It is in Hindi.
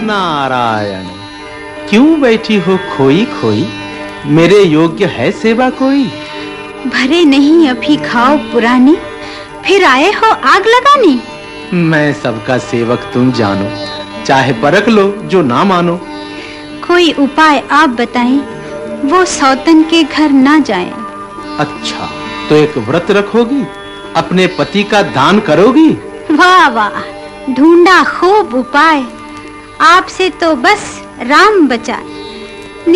नारायण, क्यों बैठी हो खोई खोई? मेरे योग्य है सेवा कोई? भरे नहीं अभी खाओ पुरानी, फिर आए हो आग लगाने। मैं सबका सेवक तुम जानो, चाहे परख लो जो ना मानो। कोई उपाय आप बताएं, वो सौतन के घर ना जाएं। अच्छा, तो एक व्रत रखोगी, अपने पति का दान करोगी? वाह वाह, ढूंढा खूब उपाय, आपसे तो बस राम बचाए।